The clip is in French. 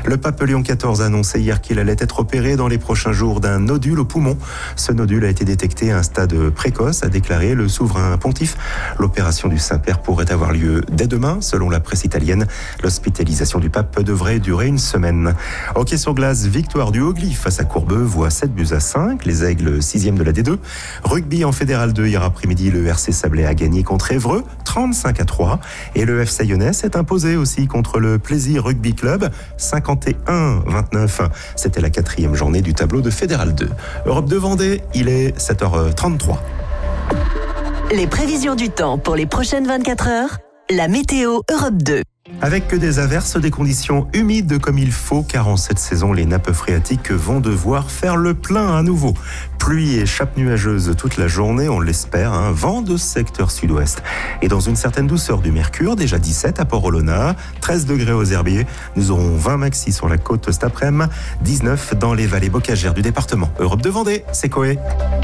Le pape Léon XIV a annoncé hier qu'il allait être opéré dans les prochains jours d'un nodule au poumon. Ce nodule a été détecté à un stade précoce, a déclaré le souverain pontife. L'opération du Saint-Père pourrait avoir lieu dès demain, selon la presse italienne. L'hospitalisation du pape devrait durer une semaine. Hockey sur glace, victoire du Haut-Gly face à Courbevoie, 7-5. Les Aigles, 6e de la D2. Rugby en Fédéral 2, hier après-midi, le RC Sablé a gagné contre Évreux, 35-3. Et le FC Lyonnais s'est imposé aussi contre le Plaisir Rugby Club, 51-29. C'était la 4e journée du tableau de Fédéral 2. Europe 2 Vendée, il est 7h33. Les prévisions du temps pour les prochaines 24 heures, la météo Europe 2. Avec que des averses, des conditions humides comme il faut, car en cette saison, les nappes phréatiques vont devoir faire le plein à nouveau. Pluie et chape nuageuse toute la journée, on l'espère, vent de secteur sud-ouest. Et dans une certaine douceur du mercure, déjà 17 à Port-Olona, 13 degrés aux Herbiers. Nous aurons 20 maxi sur la côte cet après-midi, 19 dans les vallées bocagères du département. Europe 2 Vendée, c'est Coé.